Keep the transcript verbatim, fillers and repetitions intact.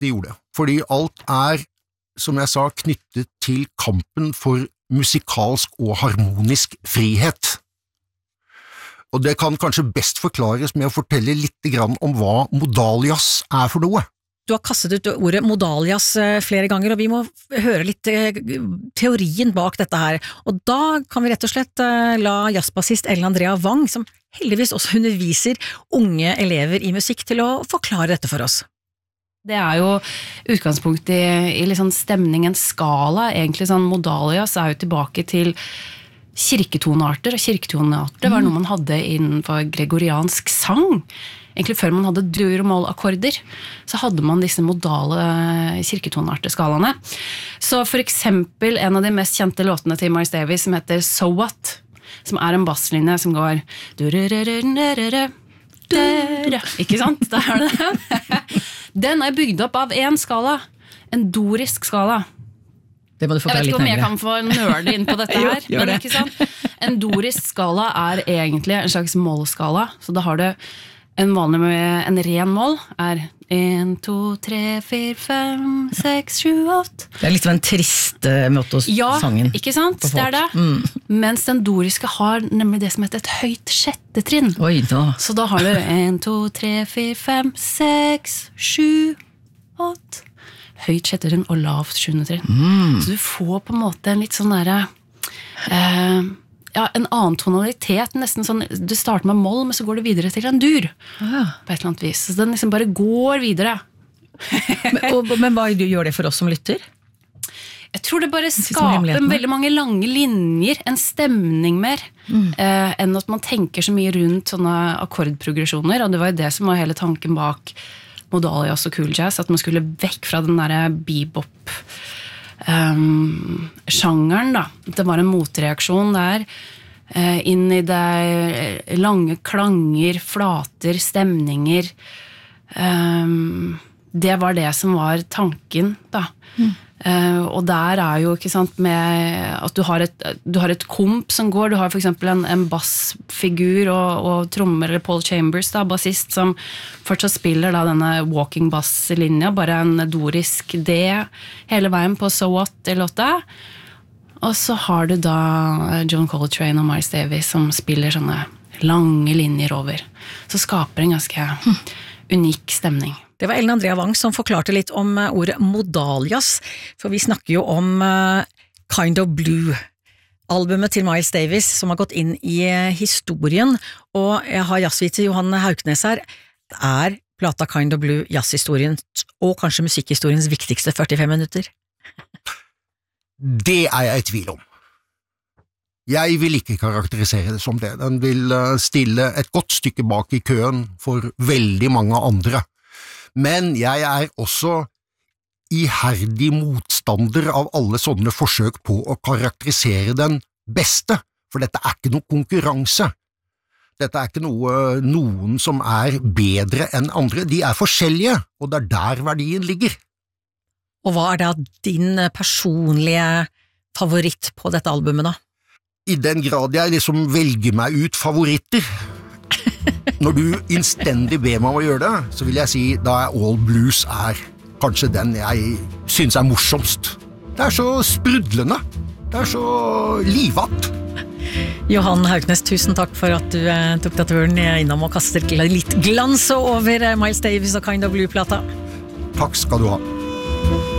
det gjorde det. Fordi alt er, som jeg sa, knyttet til kampen for musikalsk og harmonisk frihet. Og det kan kanskje best forklares med å fortelle litt grann om hva modal-jazz er for noe. Du har kastet ut ordet modal-jazz flere ganger, og vi må høre litt teorien bak dette her. Og da kan vi rett og slett la jazzbassist Ellen Andrea Wang, som heldigvis også underviser unge elever i musikk, til å forklare dette for oss. Det er jo utgangspunkt i, i liksom stemningen skala, egentlig sånn modal-jazz er jo tilbake til kirketonearter, og kirketonearter var noe man hadde innenfor gregoriansk sang. Egentlig før man hadde dur- og moll-akkorder, så hadde man disse modale kirketonearteskalaene. Så for eksempel en av de mest kjente låtene til Miles Davis som heter So What, som er en basslinje som går ikke sant? Der er det den. Den er bygd opp av en skala, en dorisk skala. Det må du jeg vet ikke om jeg kan få nørde inn på dette her, jo, men det. ikke sant? En dorisk skala er egentlig en slags moll-skala, så da har du en vanlig med en ren moll er en, to, tre, fire, fem, seks, sju, åtte. Det er litt av en trist måte å ja, sangen. Ja, ikke sant? Det er det. Mm. Mens den doriske har nemlig det som heter et høyt sjettetrinn. Oi, da. Så da har du en, to, tre, fire, fem, seks, sju, åtte. Høyt sjettetrinn og lavt sjuendetrinn. Mm. Så du får på en måte en litt sånn der, eh, ja, en annen tonalitet, nesten sånn, du starter med moll, men så går du videre til en dur, ah. på et eller annet vis. Så den liksom bare går videre. men, og, men hva gjør det for oss som lytter? Jeg tror det bare skaper veldig mange lange linjer, en stemning mer, mm. eh, enn at man tenker så mye rundt sånne akkordprogresjoner, og det var jo det som var hele tanken bak modal-jazz og cool jazz, at man skulle vekk fra den der bebop um, sjangeren da. Det var en motreaksjon der, uh, inn i det lange klanger, flater, stemninger. Um, det var det som var tanken da. Mm. Uh, og der er jo, ikke sant, med at du har et, du har et komp som går, du har for eksempel en, en bassfigur og, og trommer, eller Paul Chambers da, bassist, som fortsatt spiller da denne walking bass-linja, bare en dorisk D hele veien på So What i låta. Og så har du da John Coltrane og Miles Davis som spiller sånne lange linjer over. Så skaper en ganske hm, unik stemning. Det var Ellen Andrea Wang som forklarte litt om ordet modal-jazz, for vi snakker jo om uh, Kind of Blue, albumet til Miles Davis, som har gått inn i uh, historien, og jeg har jazzviter Johan Hauknes her. Det er plata Kind of Blue jazzhistorien, og kanskje musikkhistoriens viktigste førtifem minutter. Det er jeg i tvil om. Jeg vil ikke karakterisere det som det. Den vil uh, stille et godt stykke bak i køen for veldig mange andre. Men jeg er også iherdig motstander av alle sånne forsøk på å karakterisere den beste, for dette er ikke noe konkurranse. Dette er ikke noe, noen som er bedre enn andre. De er forskjellige, og det er der verdien ligger. Og hva er da din personlige favoritt på dette albumet da? I den grad jeg liksom velger meg ut favoritter, når du innstendig ber meg om å gjøre det, så vil jeg si da er All Blues er kanskje den jeg synes er morsomst. Det er så sprudlende, det er så livatt. Johan Hauknes, tusen takk for at du eh, tok deg turen innom og kastet litt glans over Miles Davis og Kind of Blue-plata. Takk skal du ha.